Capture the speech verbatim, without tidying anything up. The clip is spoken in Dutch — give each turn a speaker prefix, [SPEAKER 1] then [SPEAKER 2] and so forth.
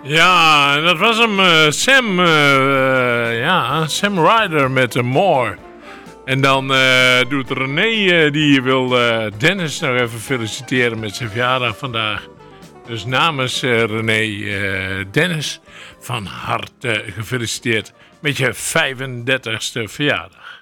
[SPEAKER 1] Ja, dat was hem, uh, Sam, uh, ja, Sam Ryder met uh, More. En dan uh, doet René, uh, die wil uh, Dennis nog even feliciteren met zijn verjaardag vandaag. Dus namens uh, René, uh, Dennis, van harte gefeliciteerd met je vijfendertigste verjaardag.